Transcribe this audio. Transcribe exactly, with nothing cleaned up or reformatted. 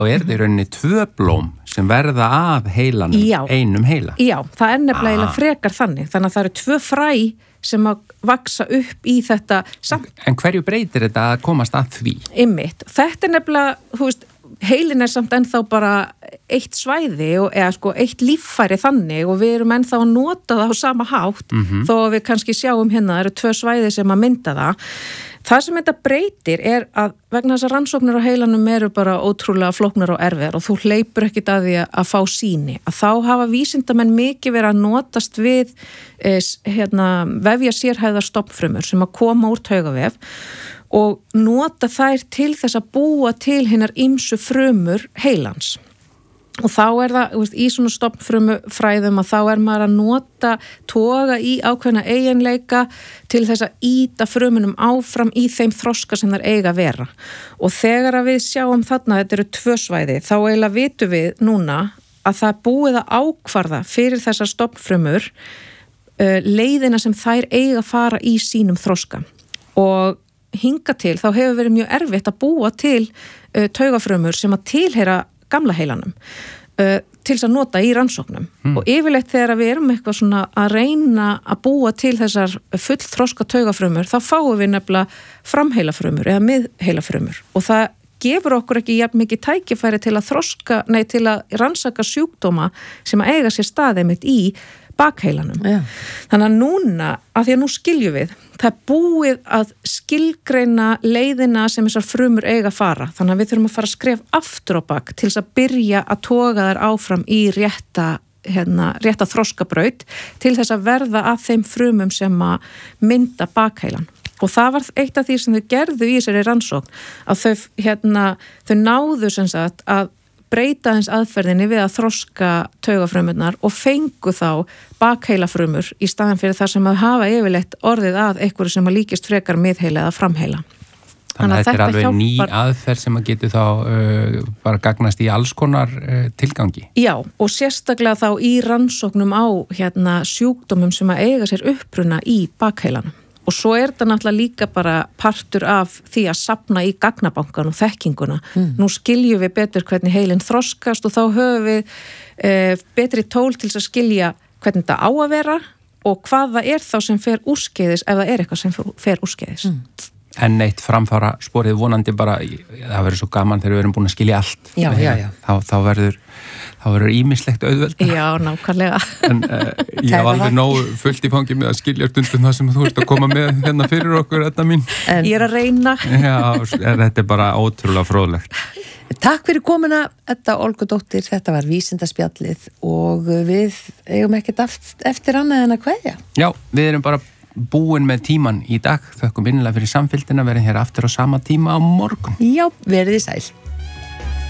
og er þetta í rauninni tvö blóm sem verða að heilanum, Já. einum heila. Já, það er nefnilega Ah. frekar þannig, þannig að það eru tvö fræ sem að vaksa upp í þetta samt En hverju breytir þetta að komast að því? Einmitt. Þetta er nefnilega, þú veist, heilin er samt ennþá bara eitt svæði og, eða sko eitt líffæri þannig og við erum ennþá að nota það á sama hátt Mhm. þó að við kannski sjáum hérna, það eru tvö svæði sem að mynda það. Það sem þetta breytir er að vegna þess að rannsóknir á heilanum eru bara ótrúlega flóknar og erfiðar og þú hleypur ekkit að því að fá sýni. Að þá hafa vísindamenn mikið verið að notast við eh, hérna, vefja sérhæðar stofnfrumur sem að koma úr taugavef og nota þær til þess að búa til hinnar ýmsu frumur heilans. Og þá er það, þú veist, í svona stofnfrumu fræðum að þá er maður að nota toga í ákveðna eiginleika til þess að ýta frumunum áfram í þeim þroska sem þær eiga að vera. Og þegar að við sjáum þarna, þetta eru tvö svæði, þá eiginlega vitum við núna að það er búið að ákvarða fyrir þessar stofnfrumur uh, leiðina sem þær eiga að fara í sínum þroska. Og hinga til, þá hefur verið mjög erfitt að búa til uh, taugafrumur sem að tilheyra gamla heilanum uh, til þess að nota í rannsóknum mm. og yfirleitt þegar við erum eitthvað svona að reyna að búa til þessar fullþroska taugafrumur þá fáum við nefnilega framheilafrumur eða miðheilafrumur og það gefur okkur ekki jafn mikið tækifæri til að þroska, nei til að rannsaka sjúkdóma sem að eiga sér staðið mitt í bakheilanum. Já. Þannig að núna, að því að nú skiljum við, það er búið að skilgreina leiðina sem þessar frumur eiga að fara. Þannig að við þurfum að fara að skref aftur á bak til þess að byrja að toga þær áfram í rétta, hérna, rétta þroskabraut til þess að verða að þeim frumum sem að mynda bakheilan. Og það var eitt af því sem þau gerðu í þessari rannsókn, að þau, hérna, þau náðu sem sagt að breyta hans aðferðinni við að þroska taugafrumurnar og fengu þá bakheilafrumur í staðan fyrir það sem að hafa yfirleitt orðið að einhverju sem að líkist frekar miðheila eða framheila. Þannig að þetta er alveg hjálpar... ný aðferð sem að getur þá uh, bara gagnast í alls konar uh, tilgangi. Já, og sérstaklega þá í rannsóknum á hérna, sjúkdómum sem að eiga sér uppruna í bakheilanum. Og svo er þetta náttúrulega líka bara partur af því að safna í gagnabankan og þekkinguna. Mm. Nú skiljum við betur hvernig heilin þroskast og þá höfum við e, betri tól til að skilja hvernig þetta á að vera og hvað það er þá sem fer úrskeiðis ef það er eitthvað sem fer úrskeiðis. Mm. En eitt framfara sporið vonandi bara, það verður svo gaman þegar við erum búin að skilja allt. Já, já, já. Þá, þá verður þá verður ýmislegt auðvelda. Já, nákvæmlega. En uh, ég hef alveg nógu fullt í fangi með að skilja stundum það sem þú ert að koma með hérna fyrir okkur, þetta mín. En ég er að reyna. Já, þetta er bara ótrúlega fróðlegt. Takk fyrir komuna, Edda Olgudóttir, þetta var Vísindaspjallið og við eigum ekkert eftir annað en að kveðja. Já, við erum bara búin með tíman í dag. Þökkum innilega fyrir samfylgdina, verðum hér aftur á sama tíma á morgun. Já, verið sæl.